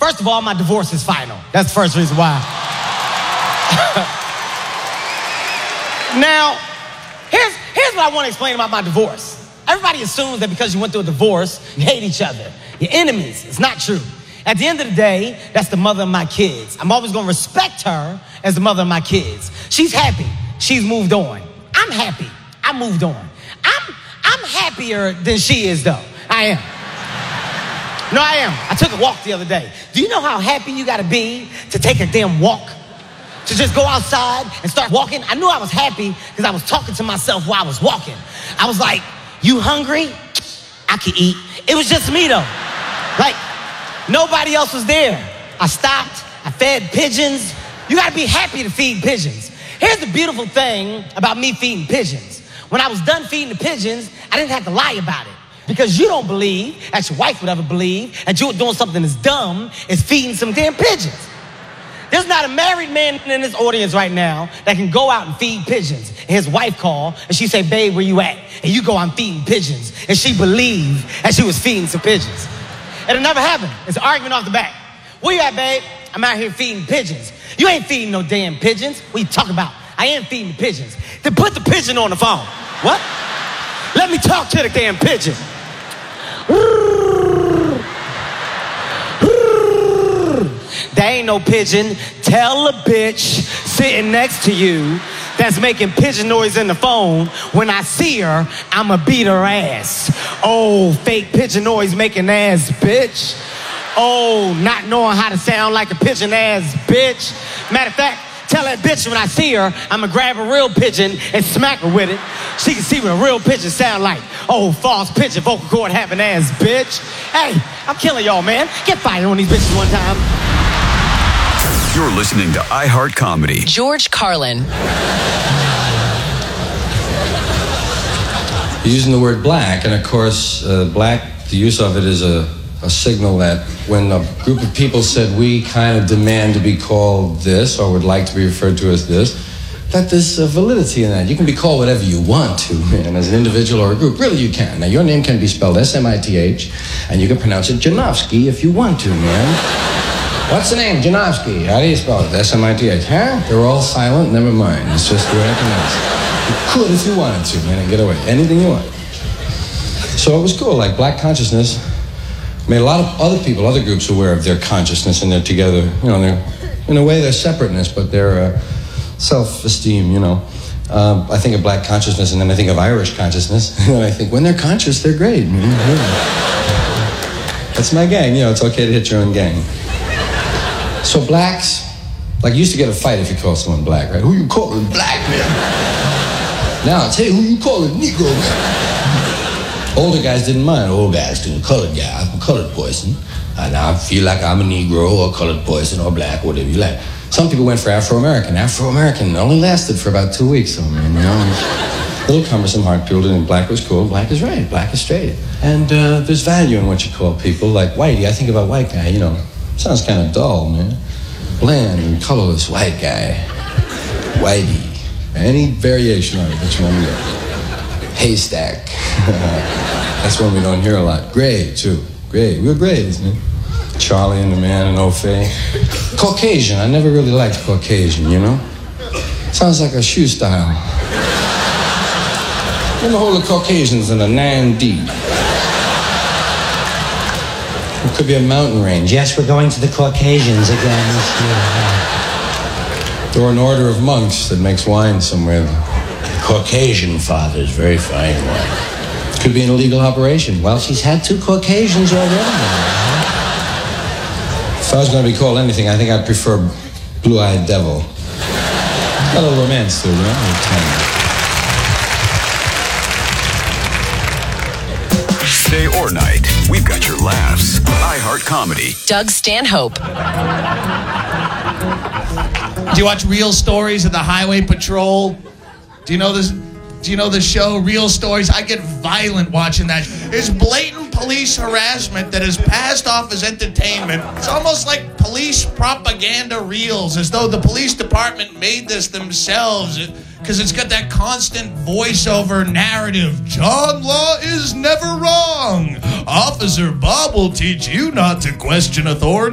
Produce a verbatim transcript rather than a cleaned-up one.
First of all, my divorce is final. That's the first reason why. Now, here's, here's what I want to explain about my divorce. Everybody assumes that because you went through a divorce, you hate each other. You're enemies. It's not true. At the end of the day, that's the mother of my kids. I'm always going to respect her as the mother of my kids. She's happy. She's moved on. I'm happy. I moved on. I'm, I'm happier than she is, though. I am. No, I am. I took a walk the other day. Do you know how happy you got to be to take a damn walk? To just go outside and start walking? I knew I was happy because I was talking to myself while I was walking. I was like, you hungry? I can eat. It was just me, though. Like, nobody else was there. I stopped. I fed pigeons. You got to be happy to feed pigeons. Here's the beautiful thing about me feeding pigeons. When I was done feeding the pigeons, I didn't have to lie about it. Because you don't believe, that your wife would ever believe, that you're doing something as dumb as feeding some damn pigeons. There's not a married man in this audience right now that can go out and feed pigeons. And his wife call and she say, babe, where you at? And you go, I'm feeding pigeons. And she believed that she was feeding some pigeons. It'll never happen. It's an argument off the back. Where you at, babe? I'm out here feeding pigeons. You ain't feeding no damn pigeons. What you talking about? I am feeding the pigeons. Then put the pigeon on the phone. What? Let me talk to the damn pigeon. There ain't no pigeon. Tell a bitch sitting next to you that's making pigeon noise in the phone. When I see her, I'ma beat her ass. Oh, fake pigeon noise making ass bitch. Oh, not knowing how to sound like a pigeon ass bitch. Matter of fact, tell that bitch when I see her, I'ma grab a real pigeon and smack her with it. She can see what a real pigeon sound like. Oh, false pigeon, vocal cord having ass bitch. Hey, I'm killing y'all, man. Get fired on these bitches one time. You're listening to iHeart Comedy. George Carlin. You're using the word black, and of course, uh, black, the use of it is a, a signal that when a group of people said we kind of demand to be called this or would like to be referred to as this, that there's a validity in that. You can be called whatever you want to, man, as an individual or a group. Really, you can. Now, your name can be spelled S M I T H, and you can pronounce it Janowski if you want to, man. What's the name? Janowski. How do you spell it? S M I T H. Huh? They're all silent. Never mind. It's just the way I pronounce it. You could if you wanted to, man, and get away. Anything you want. So it was cool. Like, black consciousness made a lot of other people, other groups aware of their consciousness, and they're together. You know, they're, in a way, they're separateness, but they're uh, self-esteem, you know. Uh, I think of black consciousness, and then I think of Irish consciousness, and then I think, when they're conscious, they're great. Man. That's my gang. You know, it's okay to hit your own gang. So blacks, like, you used to get a fight if you called someone black, right? Who you calling black, man? Now it's, hey, who you calling Negro, man? Older guys didn't mind. Old guys didn't. Colored guy, I'm a colored person. And I feel like I'm a Negro or a colored person or black, whatever you like. Some people went for Afro-American. Afro-American only lasted for about two weeks, so, man, you know. A little cumbersome, hard people didn't. Black was cool. Black is right. Black is straight. And uh, there's value in what you call people. Like whitey, I think about white guy, you know. Sounds kind of dull, man. Bland and colorless white guy. Whitey. Any variation on it that you want to get. Haystack. That's one we don't hear a lot. Gray, too. Gray. We're gray, isn't it? Charlie and the Man and O'Fay. Caucasian. I never really liked Caucasian, you know? Sounds like a shoe style. Let me hold the Caucasians in a nine D. It could be a mountain range. Yes, we're going to the Caucasians again this year. Or an order of monks that makes wine somewhere. Caucasian fathers, very fine wine. Could be an illegal operation. Well, she's had two Caucasians already. If I was going to be called anything, I think I'd prefer Blue-Eyed Devil. Got a little romance to it, right? Day or night, we've got your laughs. iHeart Comedy. Doug Stanhope. Do you watch Real Stories of the Highway Patrol? Do you know this? Do you know the show Real Stories? I get violent watching that. It's blatant police harassment that is passed off as entertainment. It's almost like police propaganda reels, as though the police department made this themselves, because it's got that constant voiceover narrative. John Law is never wrong. Officer Bob will teach you not to question authority.